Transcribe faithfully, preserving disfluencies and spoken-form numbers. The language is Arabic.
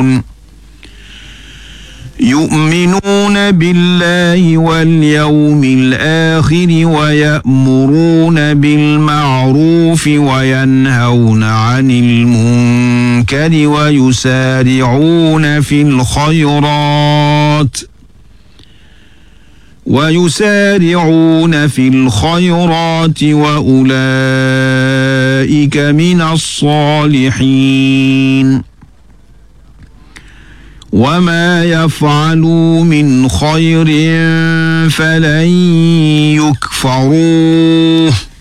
يؤمنون يؤمنون بالله واليوم الآخر ويأمرون بالمعروف وينهون عن المنكر ويسارعون في الخيرات ويسارعون في الخيرات وأولئك من الصالحين وما يفعلوا من خير فلن يكفروه